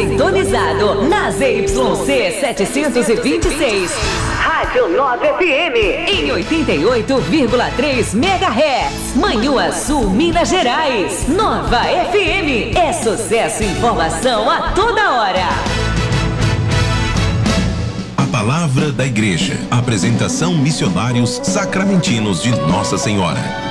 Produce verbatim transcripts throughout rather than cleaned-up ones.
sintonizado na Z Y C setecentos e vinte e seis. Rádio Nova F M em oitenta e oito vírgula três megahertz. Manhuaçu, Minas Gerais. Nova F M é sucesso e informação a toda hora. A Palavra da Igreja. Apresentação Missionários Sacramentinos de Nossa Senhora.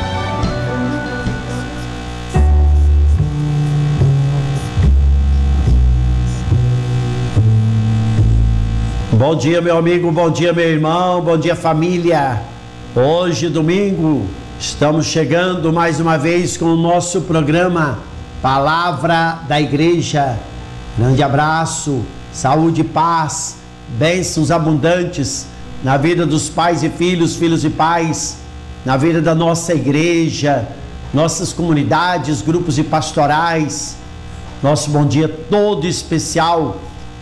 Bom dia, meu amigo, bom dia, meu irmão, bom dia, família. Hoje, domingo, estamos chegando mais uma vez com o nosso programa Palavra da Igreja. Grande abraço, saúde e paz, bênçãos abundantes na vida dos pais e filhos, filhos e pais, na vida da nossa igreja, nossas comunidades, grupos e pastorais. Nosso bom dia todo especial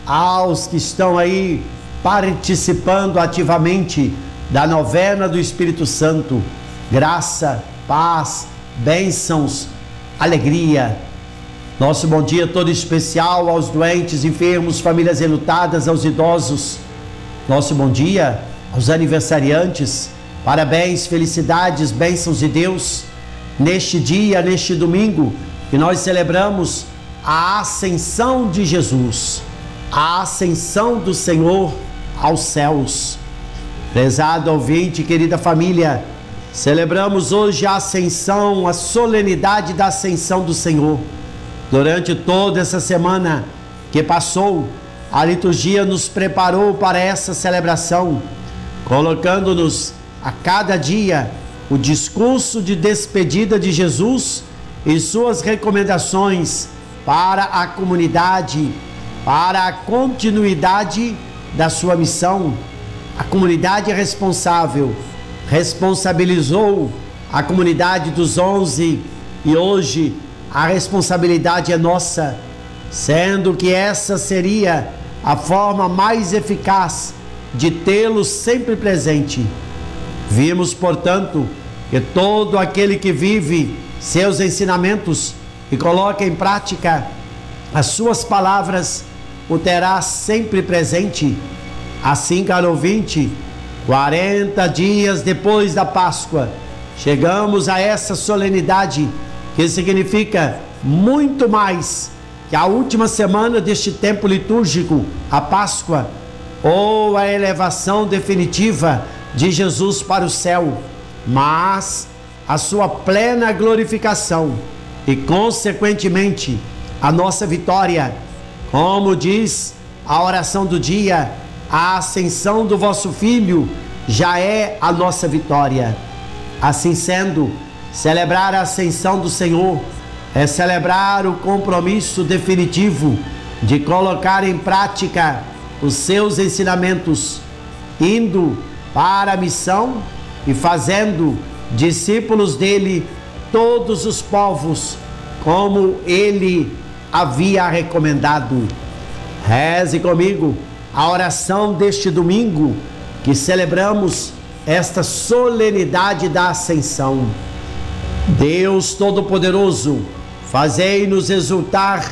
aos que estão aí participando ativamente da novena do Espírito Santo. Graça, paz, bênçãos, alegria. Nosso bom dia todo especial aos doentes, enfermos, famílias enlutadas, aos idosos. Nosso bom dia aos aniversariantes. Parabéns, felicidades, bênçãos de Deus neste dia, neste domingo, que nós celebramos a ascensão de Jesus, a ascensão do Senhor aos céus. Prezado ouvinte, querida família, celebramos hoje a ascensão, a solenidade da ascensão do Senhor. Durante toda essa semana que passou, a liturgia nos preparou para essa celebração, colocando-nos a cada dia o discurso de despedida de Jesus e suas recomendações para a comunidade, para a continuidade da sua missão. A comunidade responsável responsabilizou a comunidade dos onze e hoje a responsabilidade é nossa, sendo que essa seria a forma mais eficaz de tê-lo sempre presente. Vimos, portanto, que todo aquele que vive seus ensinamentos e coloca em prática as suas palavras o terá sempre presente. Assim, caro ouvinte, quarenta dias depois da Páscoa, chegamos a essa solenidade que significa muito mais que a última semana deste tempo litúrgico, a Páscoa, ou a elevação definitiva de Jesus para o céu, mas a sua plena glorificação e, consequentemente, a nossa vitória. Como diz a oração do dia, a ascensão do vosso Filho já é a nossa vitória. Assim sendo, celebrar a ascensão do Senhor é celebrar o compromisso definitivo de colocar em prática os seus ensinamentos, indo para a missão e fazendo discípulos dele todos os povos, como ele havia recomendado. Reze comigo a oração deste domingo, que celebramos esta solenidade da ascensão. Deus Todo-Poderoso, fazei-nos exultar